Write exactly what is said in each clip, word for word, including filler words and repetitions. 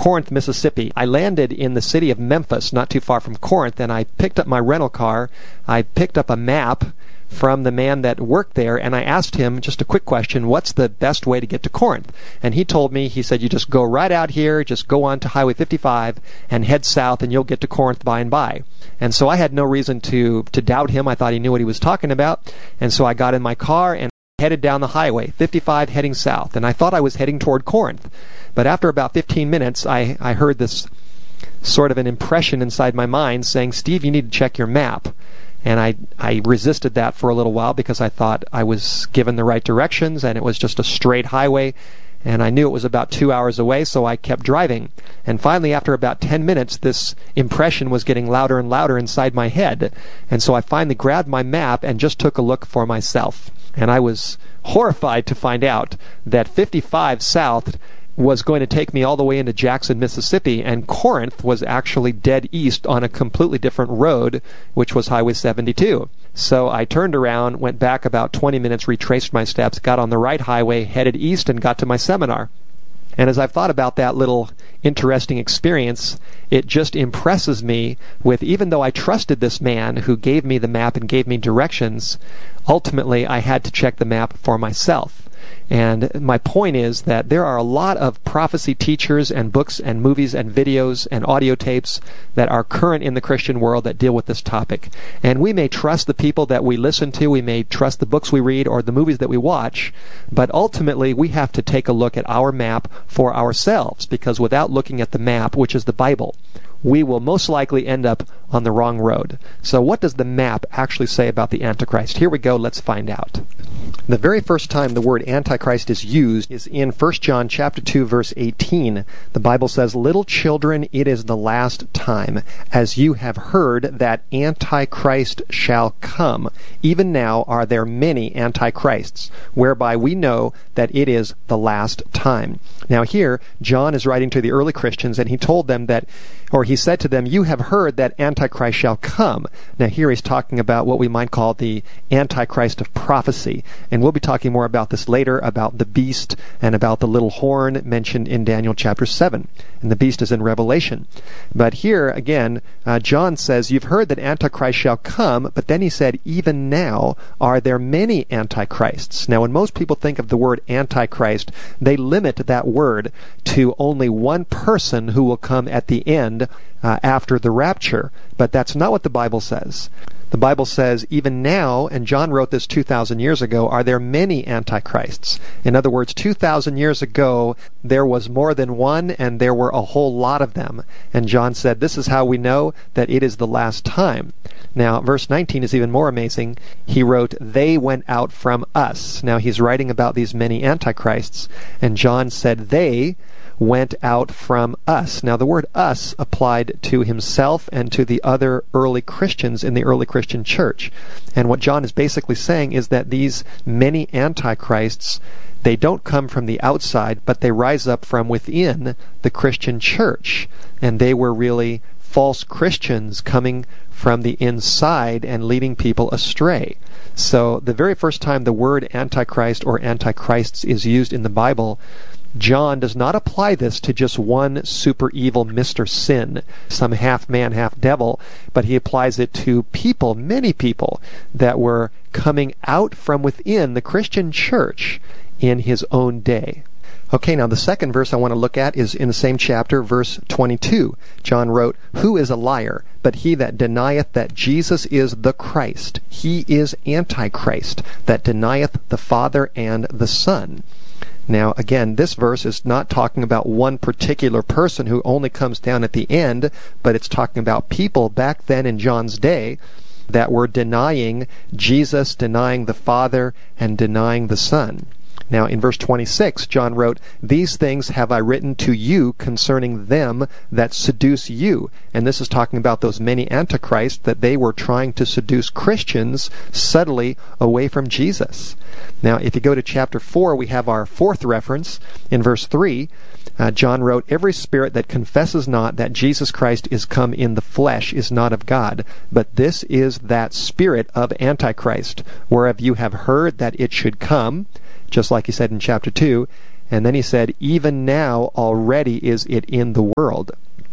Corinth, Mississippi. I landed in the city of Memphis, not too far from Corinth, and I picked up my rental car. I picked up a map from the man that worked there, and I asked him just a quick question, what's the best way to get to Corinth? And he told me, he said, you just go right out here, just go on to Highway fifty-five and head south, and you'll get to Corinth by and by. And so I had no reason to, to doubt him. I thought he knew what he was talking about. And so I got in my car and headed down the highway, fifty-five, heading south. And I thought I was heading toward Corinth. But after about fifteen minutes, I, I heard this sort of an impression inside my mind saying, Steve, you need to check your map. And I, I resisted that for a little while because I thought I was given the right directions and it was just a straight highway. And I knew it was about two hours away, so I kept driving. And finally, after about ten minutes, this impression was getting louder and louder inside my head. And so I finally grabbed my map and just took a look for myself. And I was horrified to find out that fifty-five south was going to take me all the way into Jackson, Mississippi, and Corinth was actually dead east on a completely different road, which was Highway seventy-two. So I turned around, went back about twenty minutes, retraced my steps, got on the right highway, headed east, and got to my seminar. And as I've thought about that little interesting experience, it just impresses me with, even though I trusted this man who gave me the map and gave me directions, ultimately I had to check the map for myself. And my point is that there are a lot of prophecy teachers and books and movies and videos and audio tapes that are current in the Christian world that deal with this topic. And we may trust the people that we listen to, we may trust the books we read or the movies that we watch, but ultimately we have to take a look at our map for ourselves, because without looking at the map, which is the Bible, we will most likely end up on the wrong road. So what does the map actually say about the Antichrist? Here we go, let's find out. The very first time the word Antichrist is used is in First John chapter two, verse eighteen. The Bible says, "Little children, it is the last time, as you have heard that Antichrist shall come. Even now are there many Antichrists, whereby we know that it is the last time." Now here, John is writing to the early Christians, and he told them that, or he said to them, you have heard that Antichrist shall come. Now here he's talking about what we might call the Antichrist of prophecy. And we'll be talking more about this later, about the beast and about the little horn mentioned in Daniel chapter seven. And the beast is in Revelation. But here, again, uh, John says, you've heard that Antichrist shall come, but then he said, even now are there many Antichrists. Now when most people think of the word Antichrist, they limit that word to only one person who will come at the end uh, after the rapture. But that's not what the Bible says. The Bible says, even now, and John wrote this two thousand years ago, are there many Antichrists. In other words, two thousand years ago, there was more than one, and there were a whole lot of them. And John said, this is how we know that it is the last time. Now, verse nineteen is even more amazing. He wrote, they went out from us. Now, he's writing about these many Antichrists, and John said, they went out from us. Now the word us applied to himself and to the other early Christians in the early Christian church. And what John is basically saying is that these many antichrists, they don't come from the outside, but they rise up from within the Christian church. And they were really false Christians coming from the inside and leading people astray. So the very first time the word antichrist or antichrists is used in the Bible, John does not apply this to just one super evil Mister Sin, some half man, half devil, but he applies it to people, many people, that were coming out from within the Christian church in his own day. Okay, now the second verse I want to look at is in the same chapter, verse twenty-two. John wrote, who is a liar, but he that denieth that Jesus is the Christ? He is Antichrist, that denieth the Father and the Son. Now, again, this verse is not talking about one particular person who only comes down at the end, but it's talking about people back then in John's day that were denying Jesus, denying the Father, and denying the Son. Now, in verse twenty-six, John wrote, these things have I written to you concerning them that seduce you. And this is talking about those many antichrists that they were trying to seduce Christians subtly away from Jesus. Now, if you go to chapter four, we have our fourth reference. In verse three, uh, John wrote, every spirit that confesses not that Jesus Christ is come in the flesh is not of God, but this is that spirit of Antichrist, whereof you have heard that it should come, just like he said in chapter two, And then he said, even now already is it in the world.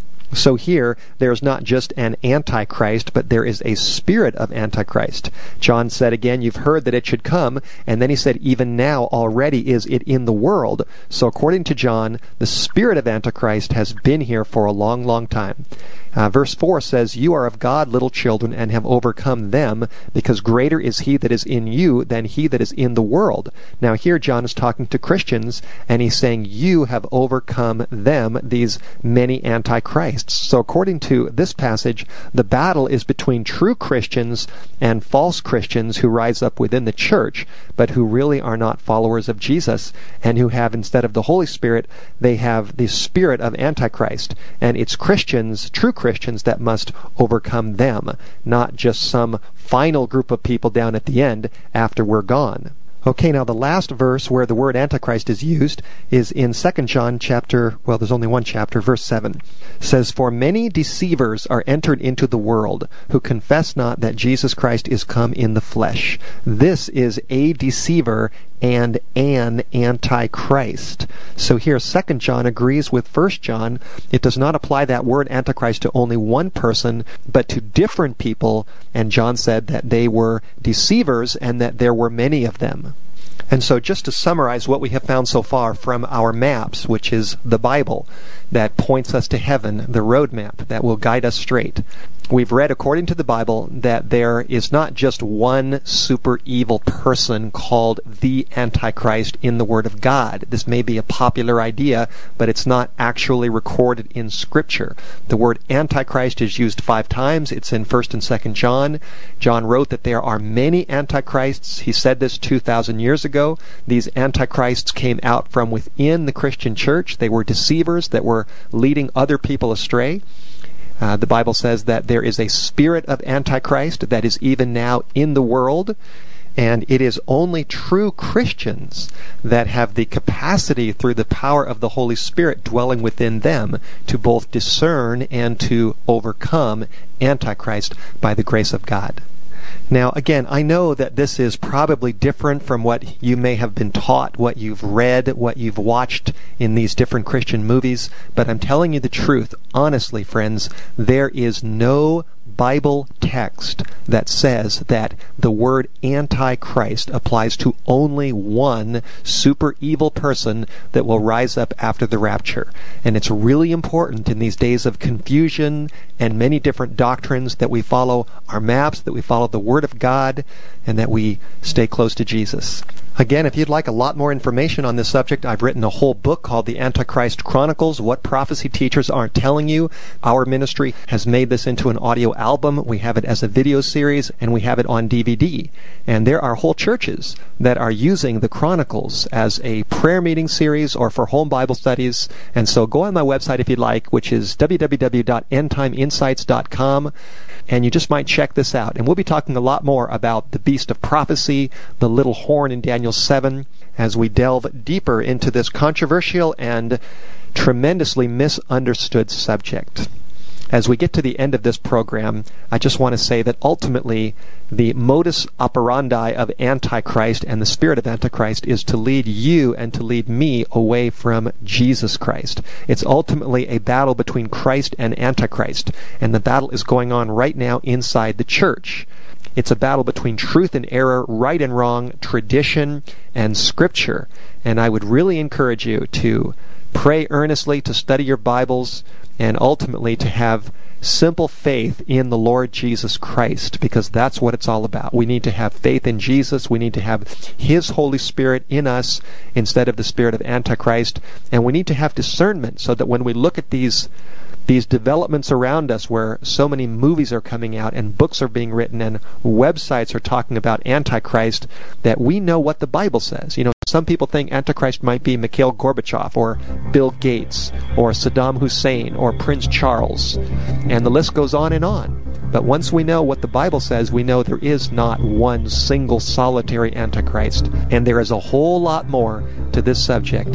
So here, there's not just an Antichrist, but there is a spirit of Antichrist. John said again, you've heard that it should come, and then he said, even now already is it in the world. So according to John, the spirit of Antichrist has been here for a long, long time. Uh, verse four says, you are of God, little children, and have overcome them, because greater is he that is in you than he that is in the world. Now here John is talking to Christians, and he's saying, you have overcome them, these many antichrists. So according to this passage, the battle is between true Christians and false Christians who rise up within the church, but who really are not followers of Jesus, and who have, instead of the Holy Spirit, they have the spirit of Antichrist. And it's Christians, true Christians, that must overcome them, not just some final group of people down at the end after we're gone. Okay, now the last verse where the word Antichrist is used is in Second John chapter, well, there's only one chapter, verse seven. It says, for many deceivers are entered into the world, who confess not that Jesus Christ is come in the flesh. This is a deceiver and an antichrist. So here, Second John agrees with First John. It does not apply that word Antichrist to only one person, but to different people. And John said that they were deceivers and that there were many of them. And so just to summarize what we have found so far from our maps, which is the Bible, that points us to heaven, the roadmap that will guide us straight. We've read, according to the Bible, that there is not just one super evil person called the Antichrist in the Word of God. This may be a popular idea, but it's not actually recorded in Scripture. The word Antichrist is used five times. It's in First and Second John. John wrote that there are many Antichrists. He said this two thousand years ago. These Antichrists came out from within the Christian church. They were deceivers that were leading other people astray. Uh, the Bible says that there is a spirit of Antichrist that is even now in the world, and it is only true Christians that have the capacity through the power of the Holy Spirit dwelling within them to both discern and to overcome Antichrist by the grace of God. Now, again, I know that this is probably different from what you may have been taught, what you've read, what you've watched in these different Christian movies, but I'm telling you the truth. Honestly, friends, there is no Bible text that says that the word Antichrist applies to only one super evil person that will rise up after the rapture. And it's really important in these days of confusion and many different doctrines that we follow our maps, that we follow the Word of God, and that we stay close to Jesus. Again, if you'd like a lot more information on this subject, I've written a whole book called The Antichrist Chronicles, What Prophecy Teachers Aren't Telling You. Our ministry has made this into an audio album. We have it as a video series, and we have it on D V D. And there are whole churches that are using the Chronicles as a prayer meeting series or for home Bible studies. And so go on my website if you'd like, which is w w w dot end time insights dot com. And you just might check this out. And we'll be talking a lot more about the beast of prophecy, the little horn in Daniel seven, as we delve deeper into this controversial and tremendously misunderstood subject. As we get to the end of this program, I just want to say that ultimately the modus operandi of Antichrist and the spirit of Antichrist is to lead you and to lead me away from Jesus Christ. It's ultimately a battle between Christ and Antichrist, and the battle is going on right now inside the church. It's a battle between truth and error, right and wrong, tradition and Scripture. And I would really encourage you to pray earnestly, to study your Bibles, and ultimately to have simple faith in the Lord Jesus Christ, because that's what it's all about. We need to have faith in Jesus. We need to have His Holy Spirit in us instead of the spirit of Antichrist. And we need to have discernment so that when we look at these these developments around us where so many movies are coming out and books are being written and websites are talking about Antichrist, that we know what the Bible says. You know, some people think Antichrist might be Mikhail Gorbachev or Bill Gates or Saddam Hussein or Prince Charles, and the list goes on and on. But once we know what the Bible says, we know there is not one single solitary Antichrist, and there is a whole lot more to this subject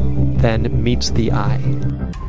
than meets the eye.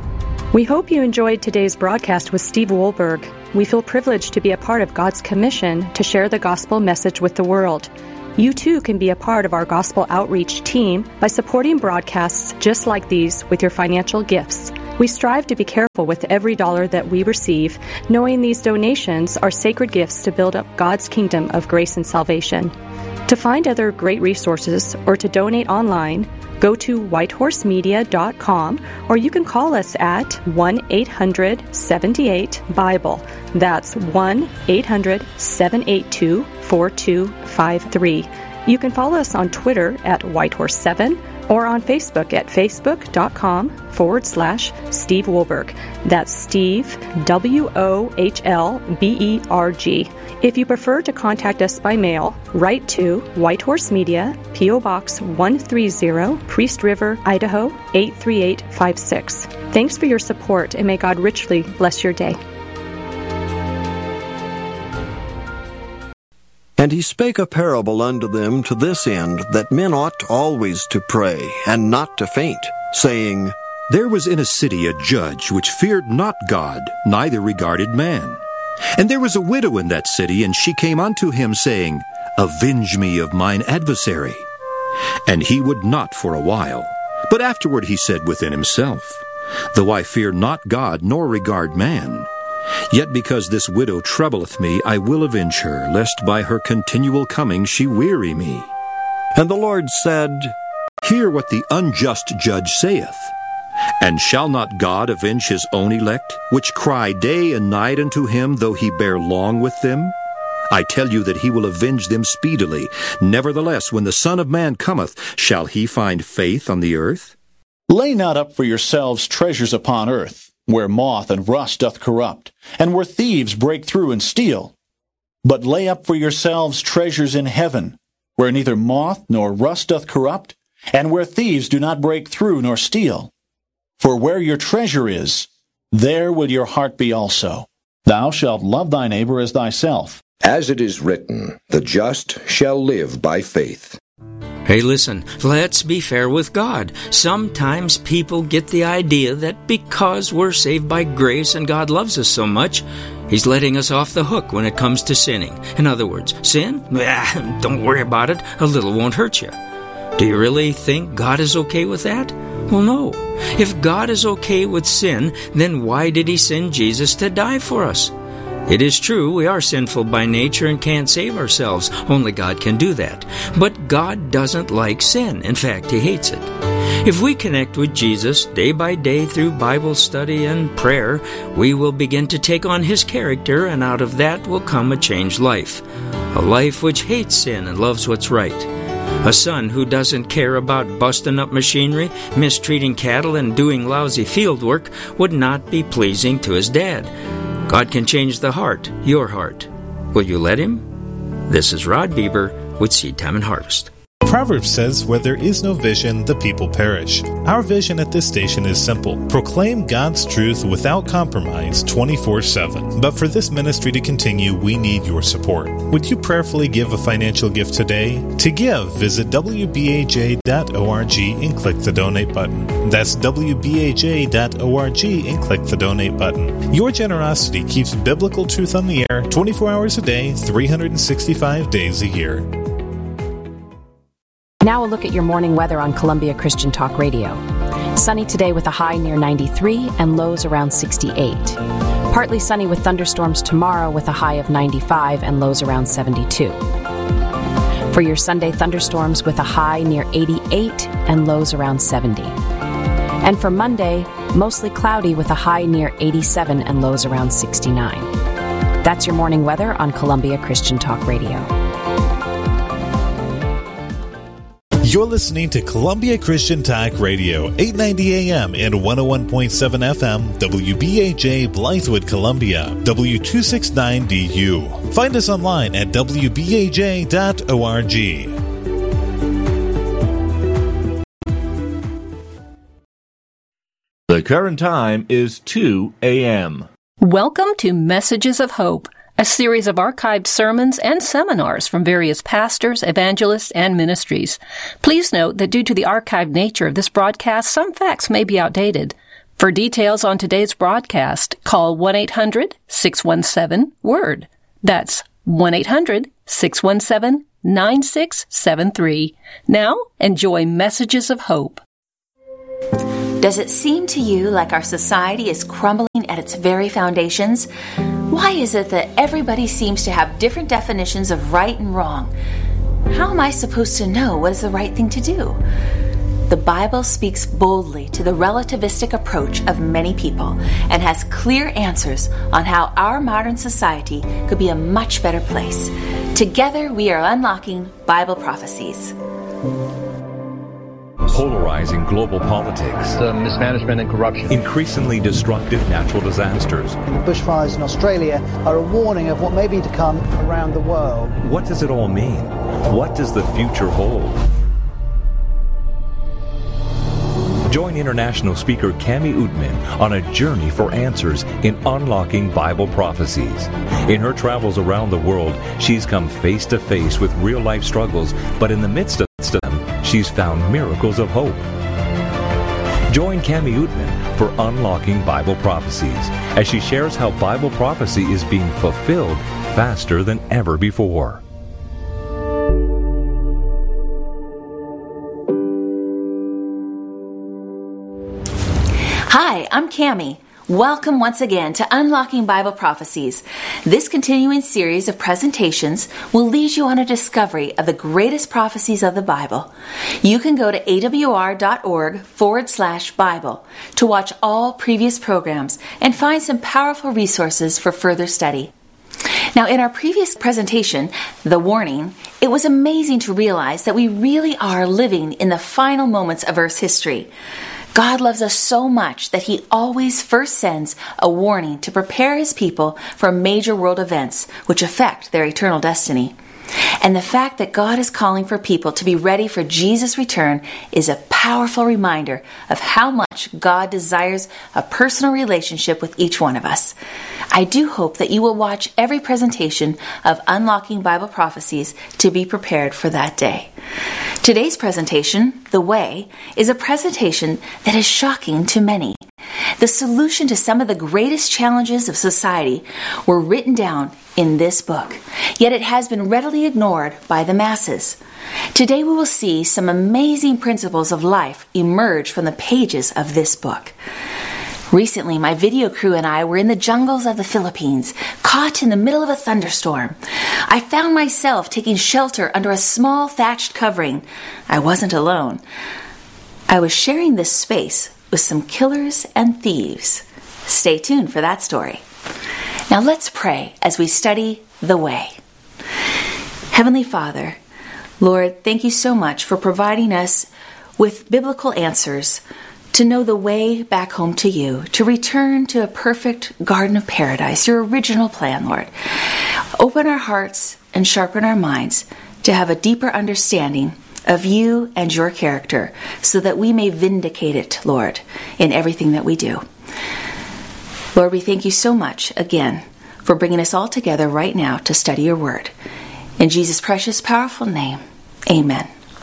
We hope you enjoyed today's broadcast with Steve Wohlberg. We feel privileged to be a part of God's commission to share the gospel message with the world. You too can be a part of our gospel outreach team by supporting broadcasts just like these with your financial gifts. We strive to be careful with every dollar that we receive, knowing these donations are sacred gifts to build up God's kingdom of grace and salvation. To find other great resources or to donate online, go to whitehorse media dot com, or you can call us at one eight hundred seven eight Bible. That's one eight hundred seven eight two four two five three. You can follow us on Twitter at whitehorse seven or on Facebook at facebook.com forward slash Steve Wohlberg. That's Steve, W O H L B E R G. If you prefer to contact us by mail, write to Whitehorse Media, P O Box one thirty, Priest River, Idaho eight three eight five six. Thanks for your support, and may God richly bless your day. And he spake a parable unto them to this end, that men ought always to pray, and not to faint, saying, There was in a city a judge which feared not God, neither regarded man. And there was a widow in that city, and she came unto him, saying, Avenge me of mine adversary. And he would not for a while. But afterward he said within himself, Though I fear not God, nor regard man, yet because this widow troubleth me, I will avenge her, lest by her continual coming she weary me. And the Lord said, Hear what the unjust judge saith. And shall not God avenge his own elect, which cry day and night unto him, though he bear long with them? I tell you that he will avenge them speedily. Nevertheless, when the Son of Man cometh, shall he find faith on the earth? Lay not up for yourselves treasures upon earth, where moth and rust doth corrupt, and where thieves break through and steal. But lay up for yourselves treasures in heaven, where neither moth nor rust doth corrupt, and where thieves do not break through nor steal. For where your treasure is, there will your heart be also. Thou shalt love thy neighbor as thyself. As it is written, the just shall live by faith. Hey, listen, let's be fair with God. Sometimes people get the idea that because we're saved by grace and God loves us so much, He's letting us off the hook when it comes to sinning. In other words, sin? Ah, don't worry about it. A little won't hurt you. Do you really think God is okay with that? Well, no. If God is okay with sin, then why did He send Jesus to die for us? It is true, we are sinful by nature and can't save ourselves. Only God can do that. But God doesn't like sin. In fact, He hates it. If we connect with Jesus day by day through Bible study and prayer, we will begin to take on His character, and out of that will come a changed life. A life which hates sin and loves what's right. A son who doesn't care about busting up machinery, mistreating cattle, and doing lousy field work would not be pleasing to his dad. God can change the heart, your heart. Will you let Him? This is Rod Bieber with Seed Time and Harvest. Proverbs says, where there is no vision, the people perish. Our vision at this station is simple. Proclaim God's truth without compromise twenty-four seven. But for this ministry to continue, we need your support. Would you prayerfully give a financial gift today? To give, visit w b a j dot org and click the donate button. That's w b a j dot org and click the donate button. Your generosity keeps biblical truth on the air twenty-four hours a day, three hundred sixty-five days a year. Now a look at your morning weather on Columbia Christian Talk Radio. Sunny today with a high near ninety-three and lows around sixty-eight. Partly sunny with thunderstorms tomorrow with a high of ninety-five and lows around seventy-two. For your Sunday, thunderstorms with a high near eighty-eight and lows around seventy. And for Monday, mostly cloudy with a high near eighty-seven and lows around sixty-nine. That's your morning weather on Columbia Christian Talk Radio. You're listening to Columbia Christian Talk Radio, eight ninety A M and one oh one point seven F M, W B A J Blythewood, Columbia, W two sixty-nine D U. Find us online at w b a j dot org. The current time is two A M Welcome to Messages of Hope, a series of archived sermons and seminars from various pastors, evangelists, and ministries. Please note that due to the archived nature of this broadcast, some facts may be outdated. For details on today's broadcast, call one eight hundred six one seven W O R D. That's one eight hundred six one seven nine six seven three. Now, enjoy Messages of Hope. Does it seem to you like our society is crumbling at its very foundations? Why is it that everybody seems to have different definitions of right and wrong? How am I supposed to know what is the right thing to do? The Bible speaks boldly to the relativistic approach of many people and has clear answers on how our modern society could be a much better place. Together, we are unlocking Bible prophecies. Polarizing global politics, the mismanagement and corruption, increasingly destructive natural disasters. Bushfires in Australia are a warning of what may be to come around the world. What does it all mean? What does the future hold? Join international speaker Cami Utman on a journey for answers in unlocking Bible prophecies. In her travels around the world, she's come face to face with real-life struggles, but in the midst of them, she's found miracles of hope. Join Cami Utman for Unlocking Bible Prophecies as she shares how Bible prophecy is being fulfilled faster than ever before. Hi, I'm Cami. Welcome once again to Unlocking Bible Prophecies. This continuing series of presentations will lead you on a discovery of the greatest prophecies of the Bible. You can go to awr.org forward slash Bible to watch all previous programs and find some powerful resources for further study. Now, in our previous presentation, The Warning, it was amazing to realize that we really are living in the final moments of Earth's history. God loves us so much that He always first sends a warning to prepare His people for major world events which affect their eternal destiny. And the fact that God is calling for people to be ready for Jesus' return is a powerful reminder of how much God desires a personal relationship with each one of us. I do hope that you will watch every presentation of Unlocking Bible Prophecies to be prepared for that day. Today's presentation, The Way, is a presentation that is shocking to many. The solution to some of the greatest challenges of society were written down in this book, yet it has been readily ignored by the masses. Today we will see some amazing principles of life emerge from the pages of this book. Recently, my video crew and I were in the jungles of the Philippines, caught in the middle of a thunderstorm. I found myself taking shelter under a small thatched covering. I wasn't alone. I was sharing this space with some killers and thieves. Stay tuned for that story. Now let's pray as we study The Way. Heavenly Father, Lord, thank you so much for providing us with biblical answers to know the way back home to you, to return to a perfect garden of paradise, your original plan, Lord. Open our hearts and sharpen our minds to have a deeper understanding of you and your character so that we may vindicate it, Lord, in everything that we do. Lord, we thank you so much again for bringing us all together right now to study your word. In Jesus' precious, powerful name, amen.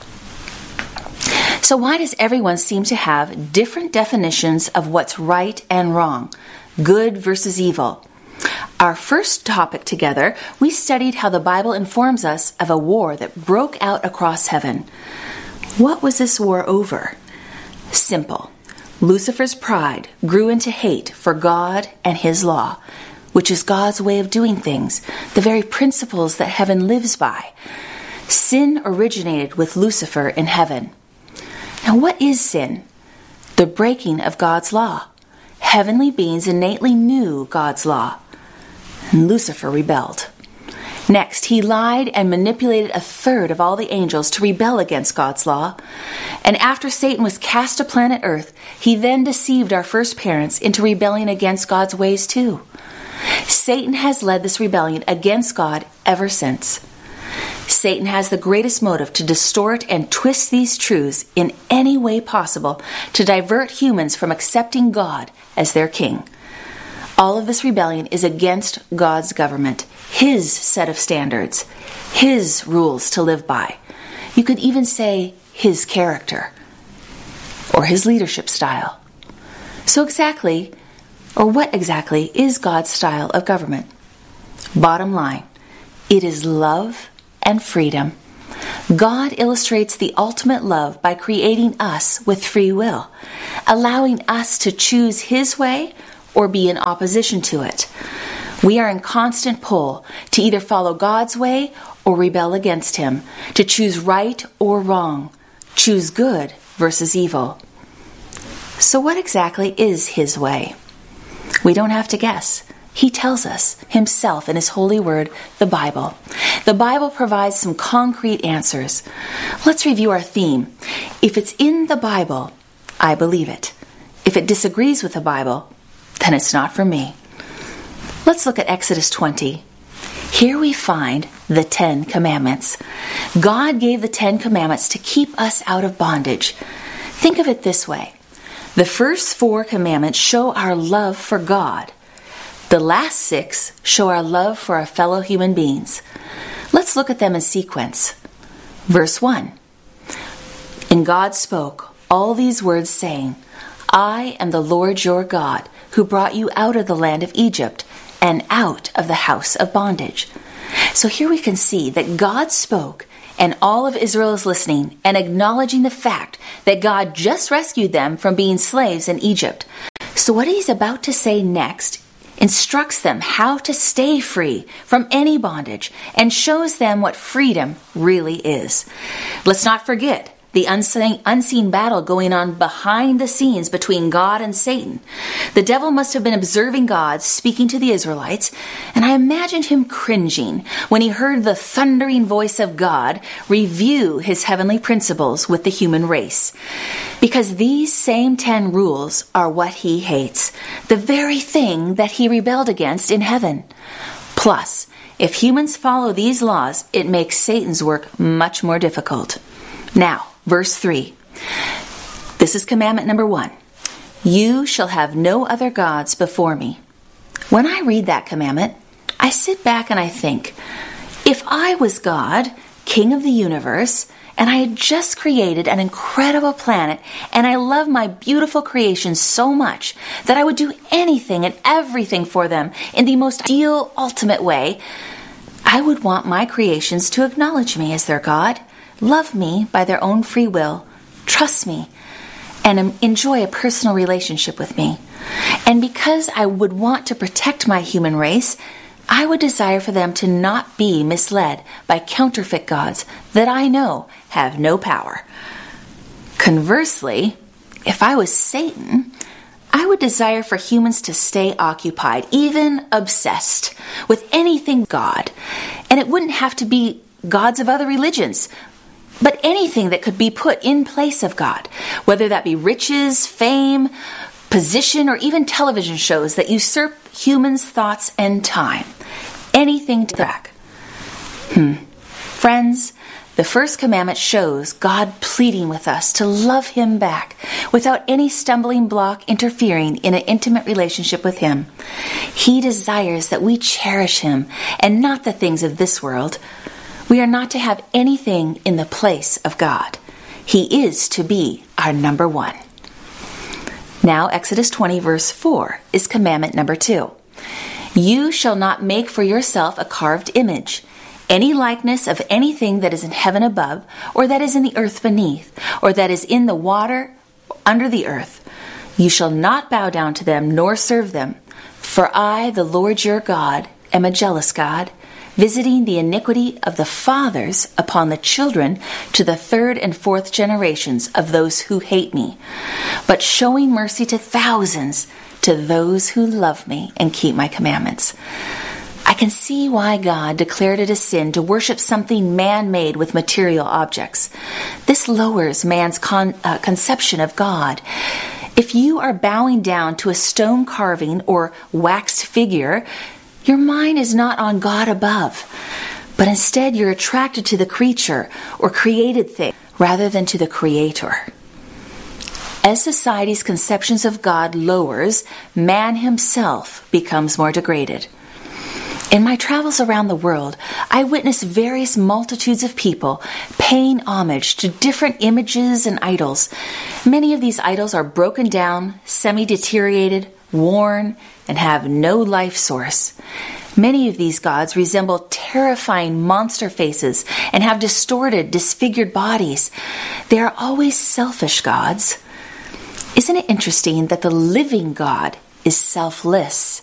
So why does everyone seem to have different definitions of what's right and wrong, good versus evil? Our first topic together, we studied how the Bible informs us of a war that broke out across heaven. What was this war over? Simple. Lucifer's pride grew into hate for God and His law, which is God's way of doing things, the very principles that heaven lives by. Sin originated with Lucifer in heaven. Now, what is sin? The breaking of God's law. Heavenly beings innately knew God's law, and Lucifer rebelled. Next, he lied and manipulated a third of all the angels to rebel against God's law. And after Satan was cast to planet Earth, he then deceived our first parents into rebelling against God's ways too. Satan has led this rebellion against God ever since. Satan has the greatest motive to distort and twist these truths in any way possible to divert humans from accepting God as their king. All of this rebellion is against God's government, His set of standards, His rules to live by. You could even say His character or His leadership style. So exactly, or what exactly is God's style of government? Bottom line, it is love and freedom God illustrates the ultimate love by creating us with free will, allowing us to choose His way or be in opposition to it. We are in constant pull to either follow God's way or rebel against Him, to choose right or wrong, choose good versus evil. So what exactly is His way? We don't have to guess. He tells us Himself in His holy word, the Bible. The Bible provides some concrete answers. Let's review our theme. If it's in the Bible, I believe it. If it disagrees with the Bible, then it's not for me. Let's look at Exodus twenty. Here we find the Ten Commandments. God gave the Ten Commandments to keep us out of bondage. Think of it this way. The first four commandments show our love for God. The last six show our love for our fellow human beings. Let's look at them in sequence. Verse one. And God spoke all these words, saying, I am the Lord your God, who brought you out of the land of Egypt and out of the house of bondage. So here we can see that God spoke, and all of Israel is listening and acknowledging the fact that God just rescued them from being slaves in Egypt. So what He's about to say next instructs them how to stay free from any bondage and shows them what freedom really is. Let's not forget the unseen, unseen battle going on behind the scenes between God and Satan. The devil must have been observing God speaking to the Israelites, and I imagined him cringing when he heard the thundering voice of God review His heavenly principles with the human race. Because these same ten rules are what He hates, the very thing that He rebelled against in heaven. Plus, if humans follow these laws, it makes Satan's work much more difficult. Now, verse three. This is commandment number one. You shall have no other gods before me. When I read that commandment, I sit back and I think, if I was God, King of the universe, and I had just created an incredible planet, and I love my beautiful creations so much that I would do anything and everything for them in the most ideal, ultimate way, I would want my creations to acknowledge me as their God, love me by their own free will, trust me, and enjoy a personal relationship with me. And because I would want to protect my human race, I would desire for them to not be misled by counterfeit gods that I know have no power. Conversely, if I was Satan, I would desire for humans to stay occupied, even obsessed, with anything God. And it wouldn't have to be gods of other religions, but anything that could be put in place of God, whether that be riches, fame, position, or even television shows that usurp humans' thoughts and time. Anything to back. Hmm. Friends, the first commandment shows God pleading with us to love Him back without any stumbling block interfering in an intimate relationship with Him. He desires that we cherish Him and not the things of this world. We are not to have anything in the place of God. He is to be our number one. Now, Exodus twenty verse four is commandment number two. You shall not make for yourself a carved image, any likeness of anything that is in heaven above, or that is in the earth beneath, or that is in the water under the earth. You shall not bow down to them nor serve them. For I, the Lord your God, am a jealous God, visiting the iniquity of the fathers upon the children to the third and fourth generations of those who hate me, but showing mercy to thousands, to those who love me and keep my commandments. I can see why God declared it a sin to worship something man-made with material objects. This lowers man's con- uh, conception of God. If you are bowing down to a stone carving or waxed figure, your mind is not on God above, but instead you're attracted to the creature or created thing rather than to the Creator. As society's conceptions of God lowers, man himself becomes more degraded. In my travels around the world, I witness various multitudes of people paying homage to different images and idols. Many of these idols are broken down, semi-deteriorated, worn, and have no life source. Many of these gods resemble terrifying monster faces and have distorted, disfigured bodies. They are always selfish gods. Isn't it interesting that the living God is selfless?